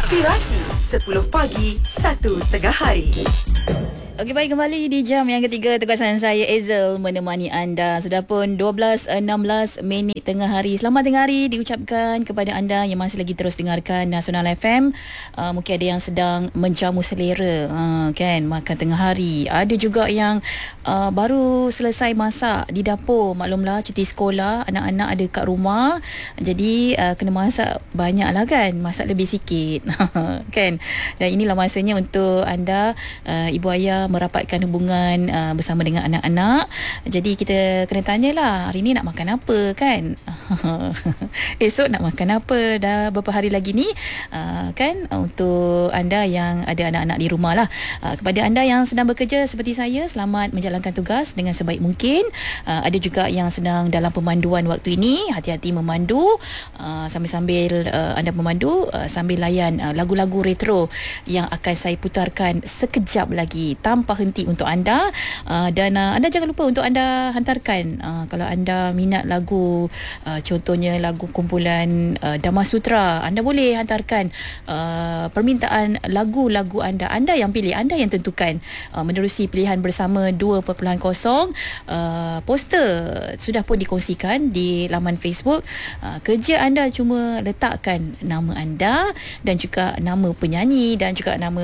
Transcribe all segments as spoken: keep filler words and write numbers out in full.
Inspirasi sepuluh pagi, satu tengah hari. Okey, baik, kembali di jam yang ketiga tugasan saya Ezel menemani anda. Sudah pun dua belas enam belas minit tengah hari. Selamat tengah hari diucapkan kepada anda yang masih lagi terus dengarkan Nasional F M. Uh, mungkin ada yang sedang menjamu selera, uh, kan, makan tengah hari. Ada juga yang uh, baru selesai masak di dapur. Maklumlah cuti sekolah, anak-anak ada kat rumah. Jadi uh, kena masak banyak lah, kan. Masak lebih sikit. Kan. Dan inilah masanya untuk anda, uh, ibu ayah, merapatkan hubungan uh, bersama dengan anak-anak. Jadi kita kena tanyalah, hari ni nak makan apa, kan? Esok nak makan apa? Dah beberapa hari lagi ni, uh, kan? Untuk anda yang ada anak-anak di rumah lah. Uh, kepada anda yang sedang bekerja seperti saya, selamat menjalankan tugas dengan sebaik mungkin. Uh, ada juga yang sedang dalam pemanduan waktu ini, hati-hati memandu. Uh, sambil-sambil uh, anda memandu, uh, sambil layan uh, lagu-lagu retro yang akan saya putarkan sekejap lagi tanpa henti untuk anda. Uh, dan uh, anda jangan lupa untuk anda hantarkan uh, kalau anda minat lagu, uh, contohnya lagu kumpulan uh, Dhamma Sutra, anda boleh hantarkan uh, permintaan lagu-lagu anda. Anda yang pilih, anda yang tentukan, uh, menerusi pilihan bersama dua titik kosong. uh, poster sudah pun dikongsikan di laman Facebook. Uh, kerja anda cuma letakkan nama anda dan juga nama penyanyi dan juga nama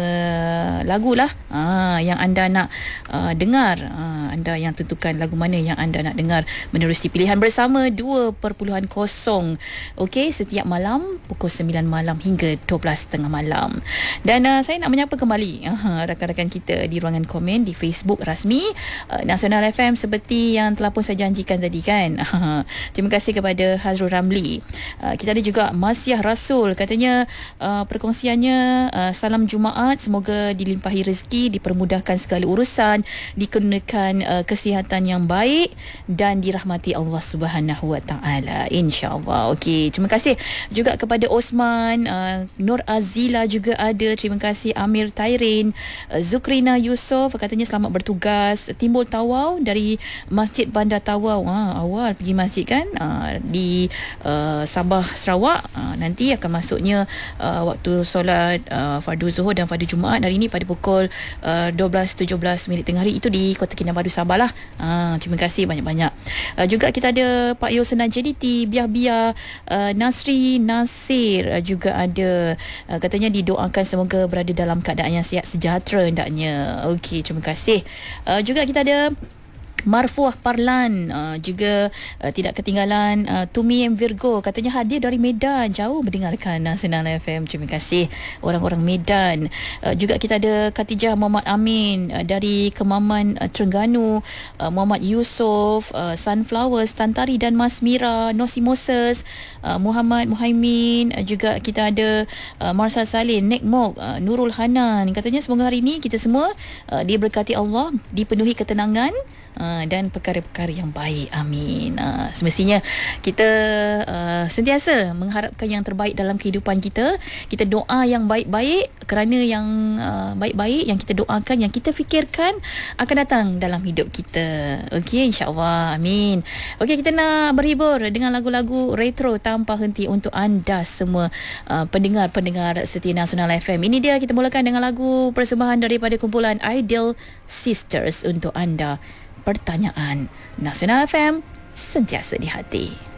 lagu lah, uh, yang anda nak uh, dengar. uh, anda yang tentukan lagu mana yang anda nak dengar menerusi pilihan bersama dua titik kosong. Okey, setiap malam pukul sembilan malam hingga dua belas tengah malam. Dan uh, saya nak menyapa kembali uh, rakan-rakan kita di ruangan komen di Facebook rasmi uh, Nasional F M seperti yang telah pun saya janjikan tadi, kan. Terima kasih kepada Hazrul Ramli. uh, kita ada juga Masyah Rasul, katanya uh, perkongsiannya, uh, salam Jumaat, semoga dilimpahi rezeki, dipermudahkan segala urusan, dikurniakan uh, kesihatan yang baik dan dirahmati Allah Subhanahu Wa Taala, insya-Allah. Okey, terima kasih juga kepada Osman, uh, Nur Azila juga ada. Terima kasih Amir Tairin, uh, Zukrina Yusof, katanya selamat bertugas. Timbul Tawau dari Masjid Bandar Tawau. Ha, awal pergi masjid, kan, uh, di uh, Sabah, Sarawak. Uh, nanti akan masuknya uh, waktu solat uh, fardu Zuhur dan fardu Jumaat hari ini pada pukul uh, dua belas tujuh belas minit tengah hari. Itu di Kota Kinabalu, Sabah lah. Uh, terima kasih banyak-banyak. Uh, juga kita ada Pak Yosenan J D T, Biah-Biah, uh, Nasri Nasir uh, juga ada. Uh, katanya didoakan semoga berada dalam keadaan yang sihat sejahtera hendaknya. Okey, terima kasih. Uh, juga kita ada Marfuah Parlan, uh, juga uh, tidak ketinggalan uh, Tumi M Virgo, katanya hadir dari Medan, jauh mendengarkan Nasional F M. Terima kasih orang-orang Medan. Uh, juga kita ada Khatijah Muhammad Amin uh, dari Kemaman uh, Terengganu, uh, Muhammad Yusof, uh, Sunflowers, Tantari dan Mas Mira, Nosi Moses, uh, Muhammad Muhaimin, uh, juga kita ada uh, Marsal Salin, Nek Mok, uh, Nurul Hanan, katanya semoga hari ini kita semua uh, diberkati Allah, dipenuhi ketenangan Uh, dan perkara-perkara yang baik. Amin. Uh, semestinya kita uh, sentiasa mengharapkan yang terbaik dalam kehidupan kita. Kita doa yang baik-baik kerana yang uh, baik-baik yang kita doakan, yang kita fikirkan akan datang dalam hidup kita. Okey, insya-Allah. Amin. Okey, kita nak berhibur dengan lagu-lagu retro tanpa henti untuk anda semua, uh, pendengar-pendengar setia Nasional F M. Ini dia, kita mulakan dengan lagu persembahan daripada kumpulan Ideal Sisters untuk anda. Pertanyaan, Nasional F M sentiasa di hati.